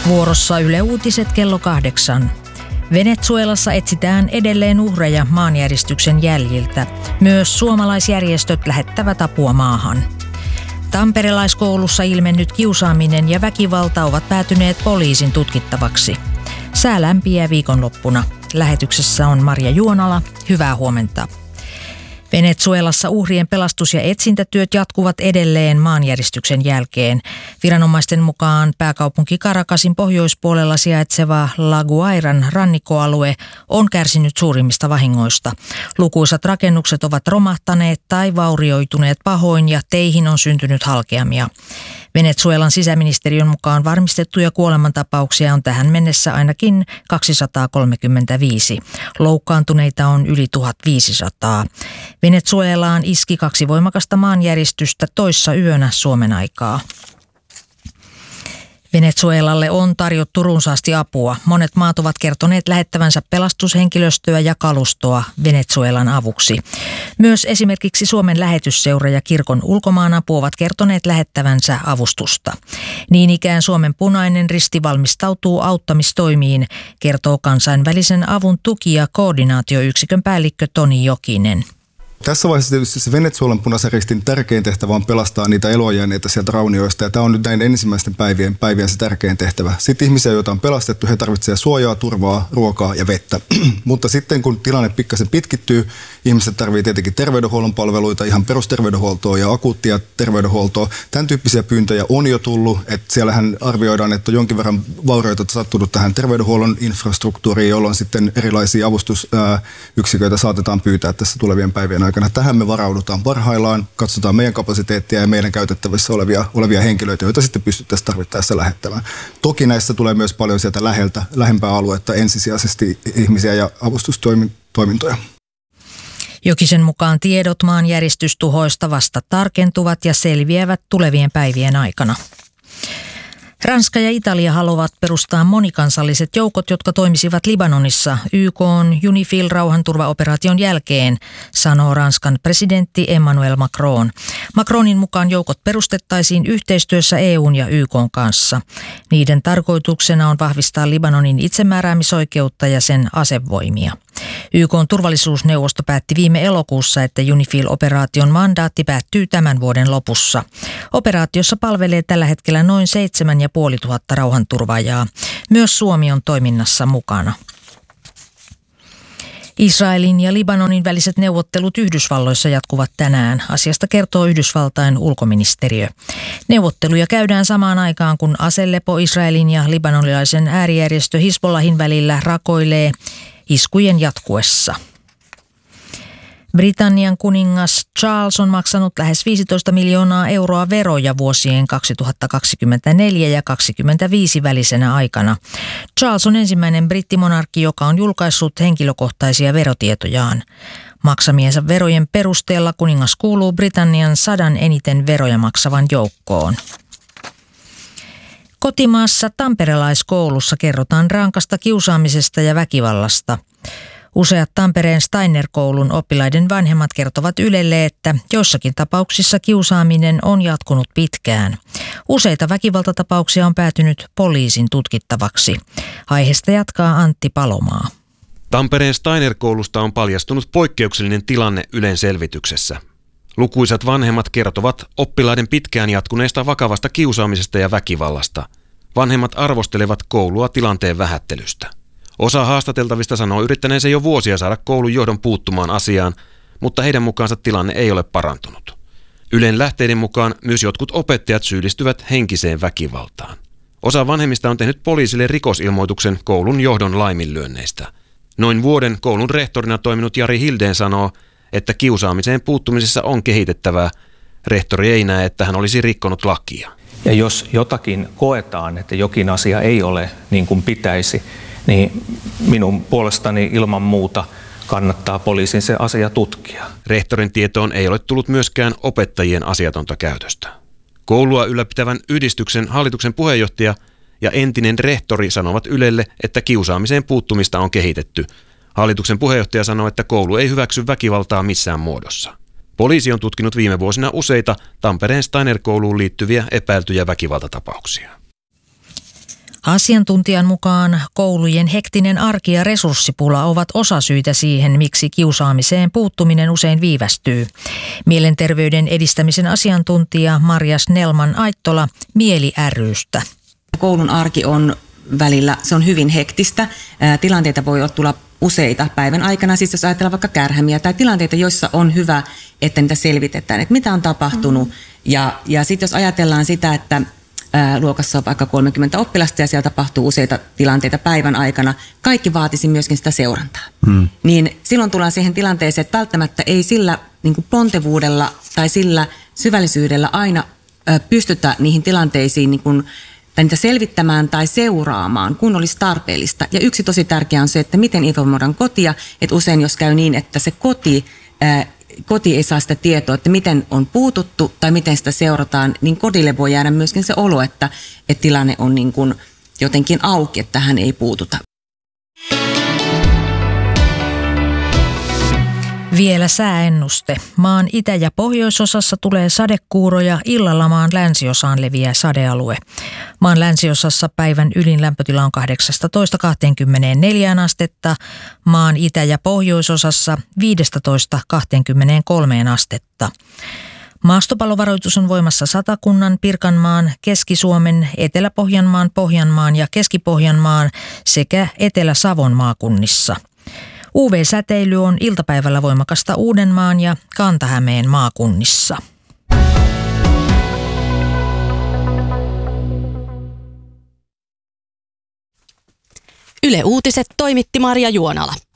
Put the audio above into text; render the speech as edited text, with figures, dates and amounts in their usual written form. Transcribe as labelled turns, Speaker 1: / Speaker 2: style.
Speaker 1: Vuorossa Yle Uutiset kello 8. Venezuelassa etsitään edelleen uhreja maanjäristyksen jäljiltä. Myös suomalaisjärjestöt lähettävät apua maahan. Tamperelaiskoulussa ilmennyt kiusaaminen ja väkivalta ovat päätyneet poliisin tutkittavaksi. Sää lämpiää viikonloppuna. Lähetyksessä on Marja Juonala. Hyvää huomenta. Venezuelassa uhrien pelastus- ja etsintätyöt jatkuvat edelleen maanjäristyksen jälkeen. Viranomaisten mukaan pääkaupunki Caracasin pohjoispuolella sijaitseva La Guairan rannikkoalue on kärsinyt suurimmista vahingoista. Lukuisat rakennukset ovat romahtaneet tai vaurioituneet pahoin ja teihin on syntynyt halkeamia. Venezuelan sisäministeriön mukaan varmistettuja kuolemantapauksia on tähän mennessä ainakin 235. Loukkaantuneita on yli 1500. Venezuelaan iski 2 voimakasta maanjäristystä toissa yönä Suomen aikaa. Venezuelalle on tarjottu runsaasti apua. Monet maat ovat kertoneet lähettävänsä pelastushenkilöstöä ja kalustoa Venezuelan avuksi. Myös esimerkiksi Suomen lähetysseura ja kirkon ulkomaanapu ovat kertoneet lähettävänsä avustusta. Niin ikään Suomen Punainen Risti valmistautuu auttamistoimiin, kertoo kansainvälisen avun tuki- ja koordinaatioyksikön päällikkö Toni Jokinen.
Speaker 2: Tässä vaiheessa tietysti se Venezuelan Punaisen Ristin tärkein tehtävä on pelastaa niitä eloonjääneitä sieltä raunioista, ja tämä on nyt näin ensimmäisten päivien se tärkein tehtävä. Sitten ihmisiä, joita on pelastettu, he tarvitsevat suojaa, turvaa, ruokaa ja vettä. Mutta sitten kun tilanne pikkasen pitkittyy, ihmiset tarvitsevat tietenkin terveydenhuollon palveluita, ihan perusterveydenhuoltoa ja akuuttia terveydenhuoltoa. Tämän tyyppisiä pyyntöjä on jo tullut, että siellähän arvioidaan, että on jonkin verran vaurioita sattunut tähän terveydenhuollon infrastruktuuriin, jolloin sitten erilaisia avustusyksiköitä saatetaan pyytää tässä tulevien päivien aikana. Tähän me varaudutaan parhaillaan, katsotaan meidän kapasiteettia ja meidän käytettävissä olevia henkilöitä, joita sitten pystyttäisiin tarvittaessa lähettämään. Toki näissä tulee myös paljon sieltä lähempää aluetta ensisijaisesti ihmisiä ja avustustoimintoja.
Speaker 1: Jokisen mukaan tiedot maanjäristystuhoista vasta tarkentuvat ja selviävät tulevien päivien aikana. Ranska ja Italia haluavat perustaa monikansalliset joukot, jotka toimisivat Libanonissa YK:n UNIFIL-rauhanturvaoperaation jälkeen, sanoo Ranskan presidentti Emmanuel Macron. Macronin mukaan joukot perustettaisiin yhteistyössä EUn ja YK:n kanssa. Niiden tarkoituksena on vahvistaa Libanonin itsemääräämisoikeutta ja sen asevoimia. YK:n turvallisuusneuvosto päätti viime elokuussa, että UNIFIL-operaation mandaatti päättyy tämän vuoden lopussa. Operaatiossa palvelee tällä hetkellä noin 7500 rauhanturvaajaa. Myös Suomi on toiminnassa mukana. Israelin ja Libanonin väliset neuvottelut Yhdysvalloissa jatkuvat tänään. Asiasta kertoo Yhdysvaltain ulkoministeriö. Neuvotteluja käydään samaan aikaan, kun aselepo Israelin ja libanonilaisen äärijärjestö Hizbollahin välillä rakoilee iskujen jatkuessa. Britannian kuningas Charles on maksanut lähes 15 miljoonaa euroa veroja vuosien 2024 ja 2025 välisenä aikana. Charles on ensimmäinen brittimonarkki, joka on julkaissut henkilökohtaisia verotietojaan. Maksamiensa verojen perusteella kuningas kuuluu Britannian 100 eniten veroja maksavan joukkoon. Kotimaassa tamperelaiskoulussa kerrotaan rankasta kiusaamisesta ja väkivallasta. Useat Tampereen Steiner-koulun oppilaiden vanhemmat kertovat Ylelle, että joissakin tapauksissa kiusaaminen on jatkunut pitkään. Useita väkivaltatapauksia on päätynyt poliisin tutkittavaksi. Aiheesta jatkaa Antti Palomaa.
Speaker 3: Tampereen Steiner-koulusta on paljastunut poikkeuksellinen tilanne Ylen selvityksessä. Lukuisat vanhemmat kertovat oppilaiden pitkään jatkuneesta vakavasta kiusaamisesta ja väkivallasta. Vanhemmat arvostelevat koulua tilanteen vähättelystä. Osa haastateltavista sanoo yrittäneensä jo vuosia saada koulun johdon puuttumaan asiaan, mutta heidän mukaansa tilanne ei ole parantunut. Ylen lähteiden mukaan myös jotkut opettajat syyllistyvät henkiseen väkivaltaan. Osa vanhemmista on tehnyt poliisille rikosilmoituksen koulun johdon laiminlyönneistä. Noin vuoden koulun rehtorina toiminut Jari Hildeen sanoo, että kiusaamiseen puuttumisessa on kehitettävää. Rehtori ei näe, että hän olisi rikkonut lakia.
Speaker 4: Ja jos jotakin koetaan, että jokin asia ei ole niin kuin pitäisi, niin minun puolestani ilman muuta kannattaa poliisin se asia tutkia.
Speaker 3: Rehtorin tietoon ei ole tullut myöskään opettajien asiatonta käytöstä. Koulua ylläpitävän yhdistyksen hallituksen puheenjohtaja ja entinen rehtori sanovat Ylelle, että kiusaamiseen puuttumista on kehitetty. Hallituksen puheenjohtaja sanoi, että koulu ei hyväksy väkivaltaa missään muodossa. Poliisi on tutkinut viime vuosina useita Tampereen Steiner-kouluun liittyviä epäiltyjä väkivaltatapauksia.
Speaker 1: Asiantuntijan mukaan koulujen hektinen arki ja resurssipula ovat osasyitä siihen, miksi kiusaamiseen puuttuminen usein viivästyy. Mielenterveyden edistämisen asiantuntija Marja Snellman-Aittola Mieli ry:stä.
Speaker 5: Koulun arki on välillä, se on hyvin hektistä. Tilanteita voi tulla useita päivän aikana, siis jos ajatellaan vaikka kärhämiä tai tilanteita, joissa on hyvä, että niitä selvitetään, että mitä on tapahtunut. Ja sitten jos ajatellaan sitä, että luokassa on vaikka 30 oppilasta ja siellä tapahtuu useita tilanteita päivän aikana, kaikki vaatisi myöskin sitä seurantaa. Niin silloin tullaan siihen tilanteeseen, että välttämättä ei sillä niin kuin pontevuudella tai sillä syvällisyydellä aina pystytä niihin tilanteisiin niin kuin, tai niitä selvittämään tai seuraamaan, kun olisi tarpeellista. Ja yksi tosi tärkeä on se, että miten informoidaan kotia, että usein jos käy niin, että se koti ei saa sitä tietoa, että miten on puututtu tai miten sitä seurataan, niin kodille voi jäädä myöskin se olo, että tilanne on niin kuin jotenkin auki, että tähän ei puututa.
Speaker 1: Vielä sääennuste. Maan itä- ja pohjoisosassa tulee sadekuuroja, illalla maan länsiosaan leviää sadealue. Maan länsiosassa päivän ylin lämpötila on 18–24 astetta, maan itä- ja pohjoisosassa 15–23 astetta. Maastopallovaroitus on voimassa Satakunnan, Pirkanmaan, Keski-Suomen, Etelä-Pohjanmaan, Pohjanmaan ja Keski-Pohjanmaan sekä Etelä-Savon maakunnissa. UV-säteily on iltapäivällä voimakasta Uudenmaan ja Kanta-Hämeen maakunnissa.
Speaker 6: Yle Uutiset toimitti Marja Juonala.